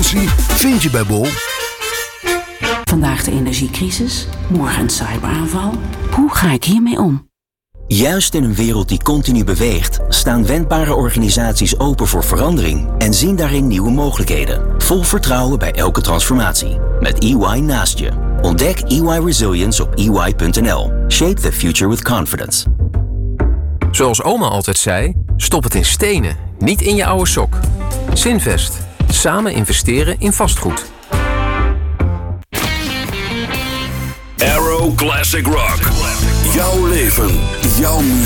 garantie vind je bij Bol. Vandaag de energiecrisis, morgen een cyberaanval. Hoe ga ik hiermee om? Juist in een wereld die continu beweegt, staan wendbare organisaties open voor verandering en zien daarin nieuwe mogelijkheden. Vol vertrouwen bij elke transformatie. Met EY naast je. Ontdek EY Resilience op ey.nl. Shape the future with confidence. Zoals oma altijd zei, stop het in stenen, niet in je oude sok. Zinvest. Samen investeren in vastgoed. Aero Classic Rock. Jouw leven, jouw muziek.